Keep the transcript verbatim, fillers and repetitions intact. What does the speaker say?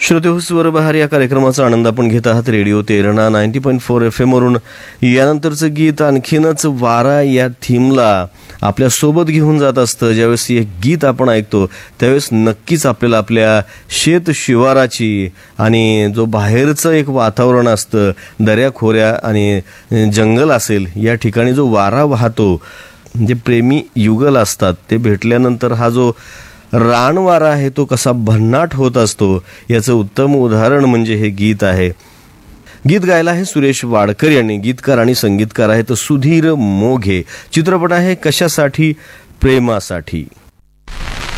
श्रोते स्वर बहार या कार्यक्रमाचा आनंद आपण घेत आहात radio Terna ninety point four F M वरून. यानंतरचं गीत आणखीनच वारा या थीमला आपल्या सोबत घेऊन जात असतं. ज्यावेळेस हे गीत आपण ऐकतो त्यावेळेस नक्कीच आपल्याला आपल्या शेत शिवाराची आणि जो बाहेरचं एक वातावरण असतं, दऱ्याखोऱ्या आणि जंगल असेल या ठिकाणी जो वारा वाहतो, जे प्रेमी युगल असतात ते भेटल्यानंतर हा जो रानवारा आहे तो कसा भन्नाट होत असतो याचं उत्तम उदाहरण म्हणजे हे गीत आहे. गीत गायला आहे सुरेश वाडकर यांनी. गीतकार आणि संगीतकार आहेत सुधीर मोघे. चित्रपट आहे कशासाठी, प्रेमासाठी.